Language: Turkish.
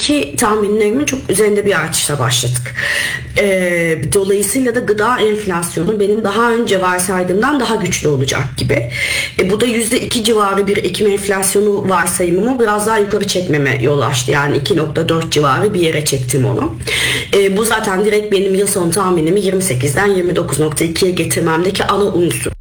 2022 tahminlerimin çok üzerinde bir artışla başladık. Dolayısıyla da gıda enflasyonu benim daha önce varsaydığımdan daha güçlü olacak gibi. Bu da %2 civarı bir Ekim enflasyonu varsayımımı biraz daha yukarı çekmeme yol açtı. Yani 2,4 civarı bir yere çektim onu. Bu zaten direkt benim yıl sonu tahminimi 28'den 29,2'ye getirmemdeki ana unsur.